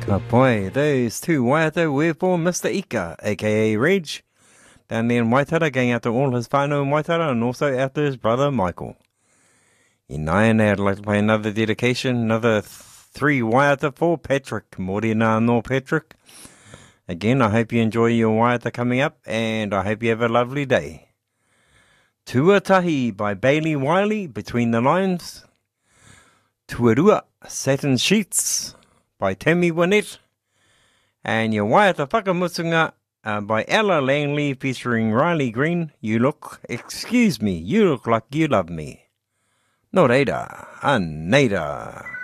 Boy, those two waiata were for Mr. Ika, aka Reg, down there in Waitara, going out to all his whānau in Waitara and also out to his brother Michael. In Nine, I'd like to play another dedication, another three waiata for Patrick. Morena no Patrick. Again, I hope you enjoy your waiata coming up, and I hope you have a lovely day. Tuatahi by Bailey Wiley, Between the Lines. Tuarua, Satin Sheets by Tammy Wynette. And your waiata whakamutunga by Ella Langley featuring Riley Green. You look like you love me. No reira, a neira.